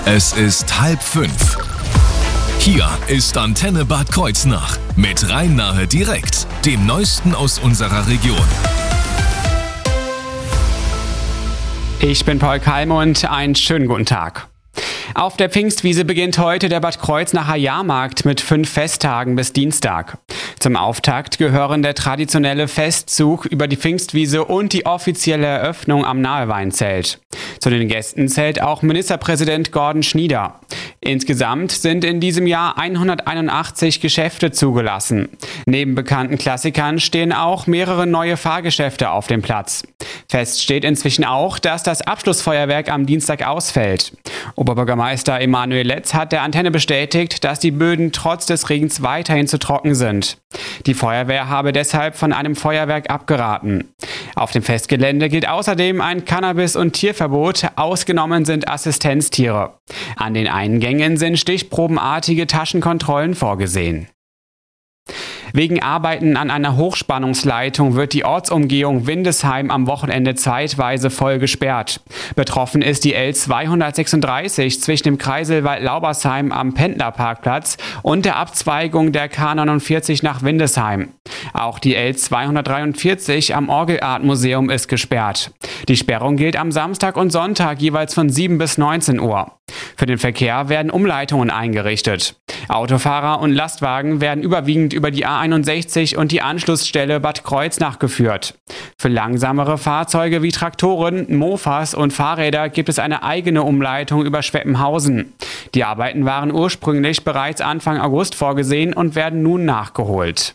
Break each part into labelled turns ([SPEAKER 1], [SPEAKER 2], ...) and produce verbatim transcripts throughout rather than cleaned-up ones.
[SPEAKER 1] Es ist halb fünf. Hier ist Antenne Bad Kreuznach mit Rhein-Nahe direkt, dem Neuesten aus unserer Region.
[SPEAKER 2] Ich bin Paul Kalmund, einen schönen guten Tag. Auf der Pfingstwiese beginnt heute der Bad Kreuznacher Jahrmarkt mit fünf Festtagen bis Dienstag. Zum Auftakt gehören der traditionelle Festzug über die Pfingstwiese und die offizielle Eröffnung am Naheweinzelt. Zu den Gästen zählt auch Ministerpräsident Gordon Schnieder. Insgesamt sind in diesem Jahr hunderteinundachtzig Geschäfte zugelassen. Neben bekannten Klassikern stehen auch mehrere neue Fahrgeschäfte auf dem Platz. Fest steht inzwischen auch, dass das Abschlussfeuerwerk am Dienstag ausfällt. Oberbürgermeister Emanuel Letz hat der Antenne bestätigt, dass die Böden trotz des Regens weiterhin zu trocken sind. Die Feuerwehr habe deshalb von einem Feuerwerk abgeraten. Auf dem Festgelände gilt außerdem ein Cannabis- und Tierverbot, ausgenommen sind Assistenztiere. An den Eingängen sind stichprobenartige Taschenkontrollen vorgesehen. Wegen Arbeiten an einer Hochspannungsleitung wird die Ortsumgehung Windesheim am Wochenende zeitweise voll gesperrt. Betroffen ist die L zweihundertsechsunddreißig zwischen dem Kreiselwald Laubersheim am Pendlerparkplatz und der Abzweigung der K neunundvierzig nach Windesheim. Auch die L zweihundertdreiundvierzig am Orgelartmuseum ist gesperrt. Die Sperrung gilt am Samstag und Sonntag jeweils von sieben bis neunzehn Uhr. Für den Verkehr werden Umleitungen eingerichtet. Autofahrer und Lastwagen werden überwiegend über die A einundsechzig und die Anschlussstelle Bad Kreuznach geführt. Für langsamere Fahrzeuge wie Traktoren, Mofas und Fahrräder gibt es eine eigene Umleitung über Schweppenhausen. Die Arbeiten waren ursprünglich bereits Anfang August vorgesehen und werden nun nachgeholt.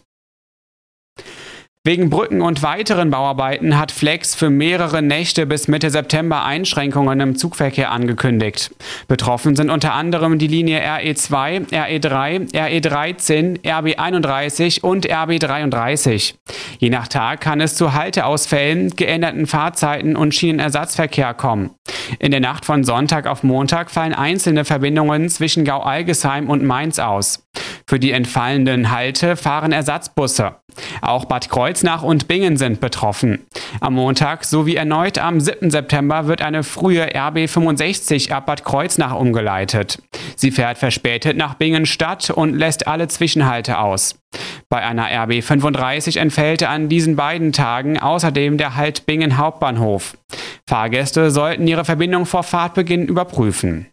[SPEAKER 2] Wegen Brücken und weiteren Bauarbeiten hat Flex für mehrere Nächte bis Mitte September Einschränkungen im Zugverkehr angekündigt. Betroffen sind unter anderem die Linie R E zwei, R E drei, R E dreizehn, R B einunddreißig und R B dreiunddreißig. Je nach Tag kann es zu Halteausfällen, geänderten Fahrzeiten und Schienenersatzverkehr kommen. In der Nacht von Sonntag auf Montag fallen einzelne Verbindungen zwischen Gau-Algesheim und Mainz aus. Für die entfallenden Halte fahren Ersatzbusse. Auch Bad Kreuznach und Bingen sind betroffen. Am Montag sowie erneut am siebten September wird eine frühe R B fünfundsechzig ab Bad Kreuznach umgeleitet. Sie fährt verspätet nach Bingen Stadt und lässt alle Zwischenhalte aus. Bei einer R B fünfunddreißig entfällt an diesen beiden Tagen außerdem der Halt Bingen Hauptbahnhof. Fahrgäste sollten ihre Verbindung vor Fahrtbeginn überprüfen.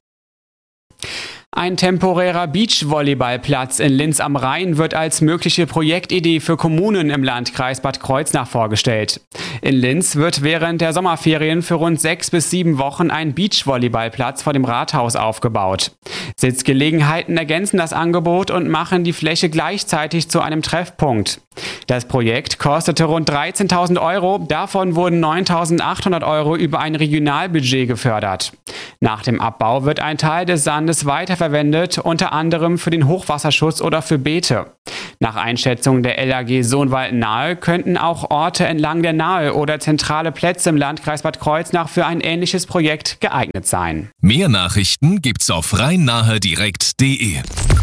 [SPEAKER 2] Ein temporärer Beachvolleyballplatz in Linz am Rhein wird als mögliche Projektidee für Kommunen im Landkreis Bad Kreuznach vorgestellt. In Linz wird während der Sommerferien für rund sechs bis sieben Wochen ein Beachvolleyballplatz vor dem Rathaus aufgebaut. Sitzgelegenheiten ergänzen das Angebot und machen die Fläche gleichzeitig zu einem Treffpunkt. Das Projekt kostete rund dreizehntausend Euro, davon wurden neuntausendachthundert Euro über ein Regionalbudget gefördert. Nach dem Abbau wird ein Teil des Sandes weiterverwendet, unter anderem für den Hochwasserschutz oder für Beete. Nach Einschätzung der L A G Sohnwald Nahe könnten auch Orte entlang der Nahe oder zentrale Plätze im Landkreis Bad Kreuznach für ein ähnliches Projekt geeignet sein.
[SPEAKER 1] Mehr Nachrichten gibt's auf rhein-nahe direkt punkt de.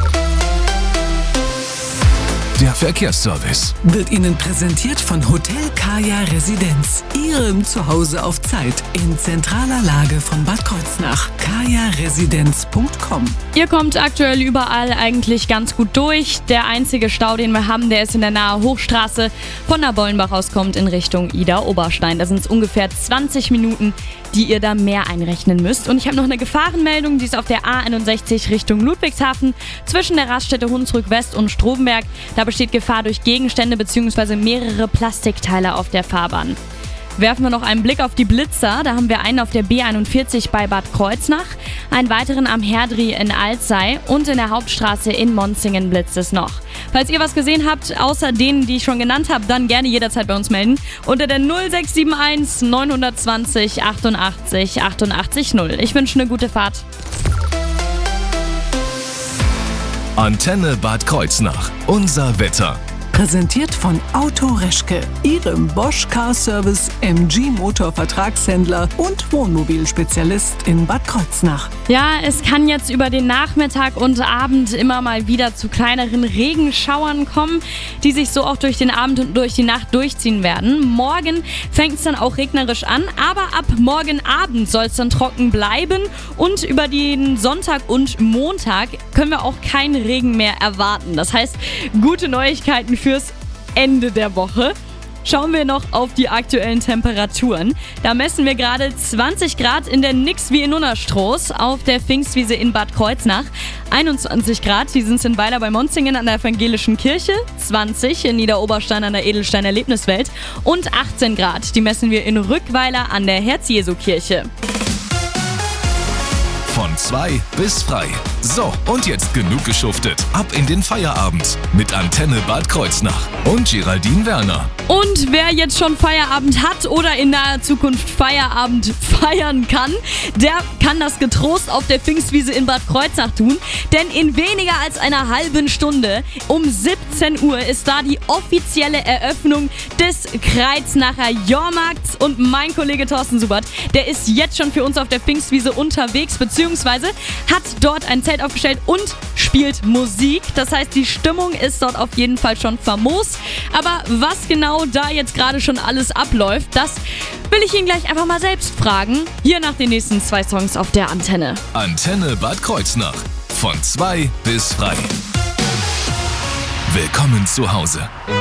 [SPEAKER 1] Der Verkehrsservice
[SPEAKER 3] wird Ihnen präsentiert von Hotel Kaya Residenz, Ihrem Zuhause auf Zeit in zentraler Lage von Bad Kreuznach. kaya residenz punkt com.
[SPEAKER 4] Ihr kommt aktuell überall eigentlich ganz gut durch. Der einzige Stau, den wir haben, der ist in der Nahe Hochstraße. Von der Bollenbach aus kommt in Richtung Ida-Oberstein. Da sind es ungefähr zwanzig Minuten, die ihr da mehr einrechnen müsst. Und ich habe noch eine Gefahrenmeldung, die ist auf der A einundsechzig Richtung Ludwigshafen zwischen der Raststätte Hunsrück West und Strobenberg. Da besteht Gefahr durch Gegenstände bzw. mehrere Plastikteile auf der Fahrbahn. Werfen wir noch einen Blick auf die Blitzer. Da haben wir einen auf der B einundvierzig bei Bad Kreuznach, einen weiteren am Herdri in Alzey und in der Hauptstraße in Monzingen blitzt es noch. Falls ihr was gesehen habt, außer denen, die ich schon genannt habe, dann gerne jederzeit bei uns melden. Unter der null sechs sieben eins neun zwei null achtundachtzig achtundachtzig null. Ich wünsche eine gute Fahrt.
[SPEAKER 1] Antenne Bad Kreuznach. Unser Wetter.
[SPEAKER 3] Präsentiert von Auto Reschke, Ihrem Bosch Car Service M G Motor Vertragshändler und Wohnmobilspezialist in Bad Kreuznach.
[SPEAKER 4] Ja, es kann jetzt über den Nachmittag und Abend immer mal wieder zu kleineren Regenschauern kommen, die sich so auch durch den Abend und durch die Nacht durchziehen werden. Morgen fängt es dann auch regnerisch an, aber ab morgen Abend soll es dann trocken bleiben und über den Sonntag und Montag können wir auch keinen Regen mehr erwarten. Das heißt, gute Neuigkeiten fürs Ende der Woche. Schauen wir noch auf die aktuellen Temperaturen. Da messen wir gerade zwanzig Grad in der Nix wie in Unnerstroß, auf der Pfingstwiese in Bad Kreuznach. einundzwanzig Grad, die sind es in Weiler bei Monzingen an der Evangelischen Kirche, zwanzig in Niederoberstein an der Edelstein Erlebniswelt und achtzehn Grad, die messen wir in Rückweiler an der Herz-Jesu-Kirche.
[SPEAKER 1] Von zwei bis frei. So, und jetzt genug geschuftet. Ab in den Feierabend mit Antenne Bad Kreuznach und Geraldine Werner.
[SPEAKER 4] Und wer jetzt schon Feierabend hat oder in naher Zukunft Feierabend feiern kann, der kann das getrost auf der Pfingstwiese in Bad Kreuznach tun. Denn in weniger als einer halben Stunde, um siebzehn Uhr, ist da die offizielle Eröffnung des Kreuznacher Jahrmarkts. Und mein Kollege Thorsten Subert, der ist jetzt schon für uns auf der Pfingstwiese unterwegs, beziehungsweise hat dort ein Zelt aufgestellt und spielt Musik. Das heißt, die Stimmung ist dort auf jeden Fall schon famos. Aber was genau da jetzt gerade schon alles abläuft, das will ich ihn gleich einfach mal selbst fragen. Hier nach den nächsten zwei Songs auf der Antenne.
[SPEAKER 1] Antenne Bad Kreuznach. Von zwei bis frei. Willkommen zu Hause.